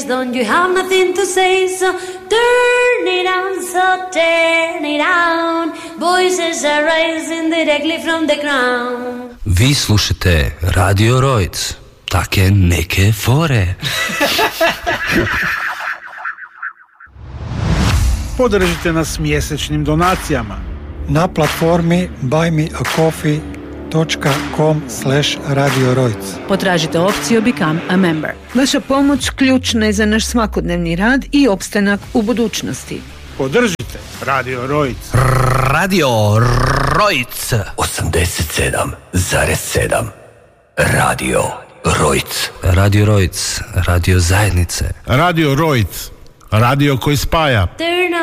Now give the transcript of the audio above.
Don't you have nothing to say, so turn it on, so turn it on. Voices are rising directly from the ground. Vi slušate Radio Rojc, take neke fore. Podržite nas mjesečnim donacijama na platformi buymeacoffee.com/Radio Rojc. Potražite opciju Become a Member. Vaša pomoć ključna je za naš svakodnevni rad i opstanak u budućnosti. Podržite Radio Rojc. Radio Rojc 87,7. Radio Rojc. Radio Rojc, radio zajednice. Radio Rojc, radio koji spaja.